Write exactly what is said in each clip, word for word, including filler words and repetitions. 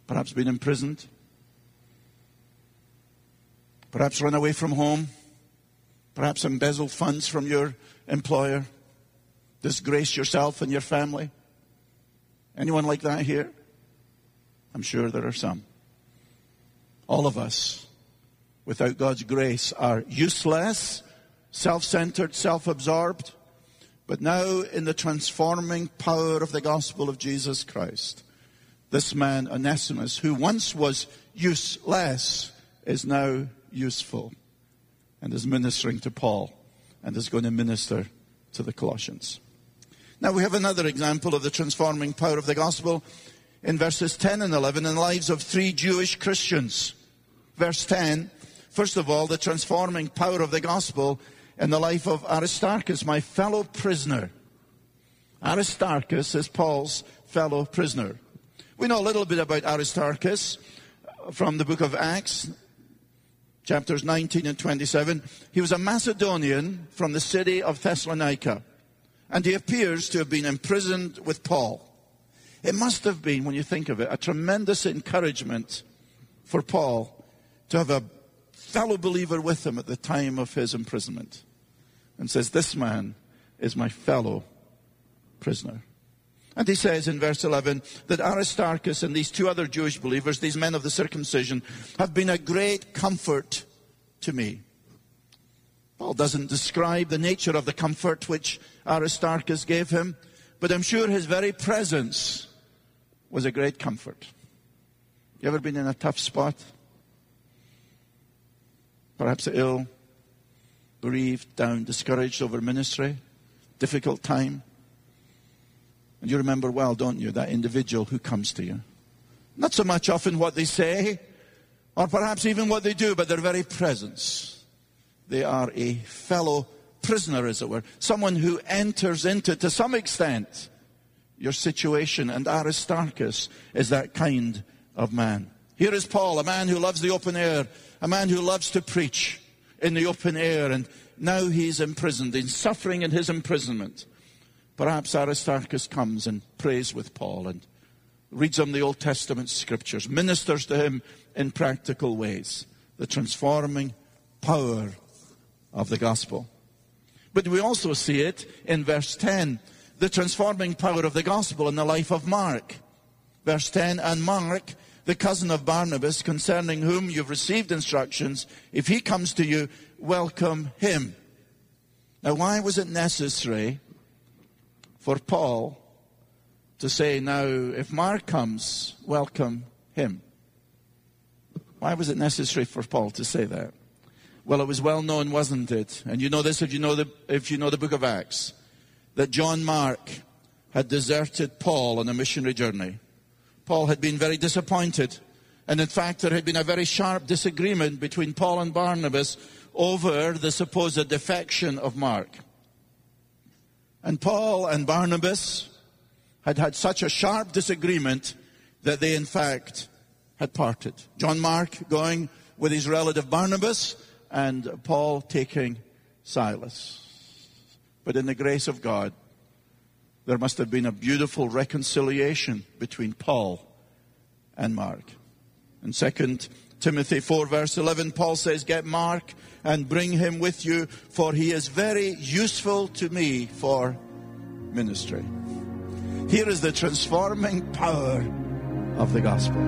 Perhaps been imprisoned. Perhaps run away from home. Perhaps embezzled funds from your employer. Disgraced yourself and your family. Anyone like that here? I'm sure there are some. All of us, without God's grace, are useless, self-centered, self-absorbed. But now, in the transforming power of the gospel of Jesus Christ, this man, Onesimus, who once was useless, is now useful and is ministering to Paul and is going to minister to the Colossians. Now we have another example of the transforming power of the gospel in verses ten and eleven in the lives of three Jewish Christians. Verse ten, first of all, the transforming power of the gospel in the life of Aristarchus, my fellow prisoner. Aristarchus is Paul's fellow prisoner. We know a little bit about Aristarchus from the book of Acts, chapters nineteen and twenty-seven. He was a Macedonian from the city of Thessalonica, and he appears to have been imprisoned with Paul. It must have been, when you think of it, a tremendous encouragement for Paul to have a fellow believer with him at the time of his imprisonment. And says, this man is my fellow prisoner. And he says in verse eleven that Aristarchus and these two other Jewish believers, these men of the circumcision, have been a great comfort to me. Paul doesn't describe the nature of the comfort which Aristarchus gave him, but I'm sure his very presence was a great comfort. You ever been in a tough spot? Perhaps ill, bereaved, down, discouraged over ministry, difficult time. And you remember well, don't you, that individual who comes to you. Not so much often what they say, or perhaps even what they do, but their very presence. They are a fellow prisoner, as it were. Someone who enters into, to some extent, your situation. And Aristarchus is that kind of man. Here is Paul, a man who loves the open air, a man who loves to preach in the open air, and now he's imprisoned, in suffering in his imprisonment. Perhaps Aristarchus comes and prays with Paul and reads him the Old Testament scriptures, ministers to him in practical ways. The transforming power of the gospel. But we also see it in verse ten, the transforming power of the gospel in the life of Mark. Verse ten, and Mark, the cousin of Barnabas, concerning whom you've received instructions, if he comes to you, welcome him. Now, why was it necessary for Paul to say, now, if Mark comes, welcome him? Why was it necessary for Paul to say that? Well, it was well known, wasn't it? And you know this if you know the, if you know the book of Acts, that John Mark had deserted Paul on a missionary journey. Paul had been very disappointed. And in fact, there had been a very sharp disagreement between Paul and Barnabas over the supposed defection of Mark. And Paul and Barnabas had had such a sharp disagreement that they in fact had parted. John Mark going with his relative Barnabas, and Paul taking Silas. But in the grace of God, there must have been a beautiful reconciliation between Paul and Mark. In Second Timothy four verse eleven, Paul says, get Mark and bring him with you, for he is very useful to me for ministry. Here is the transforming power of the gospel.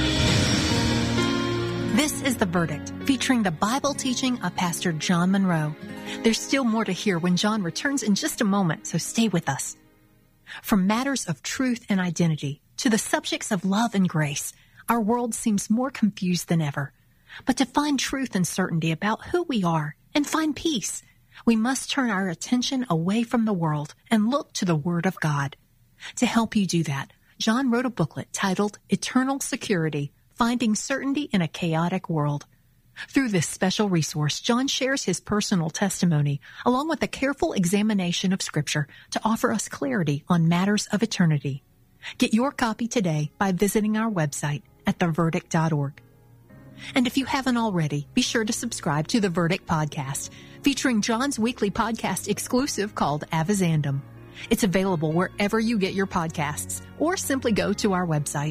This is The Verdict, featuring the Bible teaching of Pastor John Monroe. There's still more to hear when John returns in just a moment, so stay with us. From matters of truth and identity to the subjects of love and grace, our world seems more confused than ever. But to find truth and certainty about who we are and find peace, we must turn our attention away from the world and look to the Word of God. To help you do that, John wrote a booklet titled Eternal Security, Finding Certainty in a Chaotic World. Through this special resource, John shares his personal testimony along with a careful examination of Scripture to offer us clarity on matters of eternity. Get your copy today by visiting our website at the verdict dot org. And if you haven't already, be sure to subscribe to The Verdict Podcast, featuring John's weekly podcast exclusive called Avizandum. It's available wherever you get your podcasts, or simply go to our website,